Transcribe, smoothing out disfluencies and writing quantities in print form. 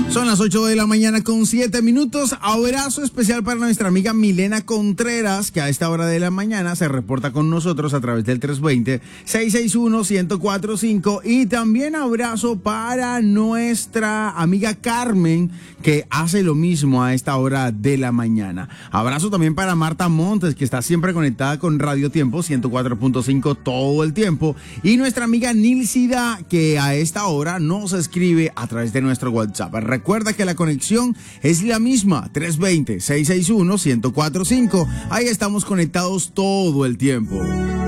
Son las 8 de la mañana con 7 minutos. Abrazo especial para nuestra amiga Milena Contreras, que a esta hora de la mañana se reporta con nosotros a través del 320-661-1045. Y también abrazo para nuestra amiga Carmen, que hace lo mismo a esta hora de la mañana. Abrazo también para Marta Montes, que está siempre conectada con Radio Tiempo 104.5 todo el tiempo. Y nuestra amiga Nilcida, que a esta hora nos escribe a través de nuestro WhatsApp. Recuerda que la conexión es la misma, 320-661-1045. Ahí estamos conectados todo el tiempo.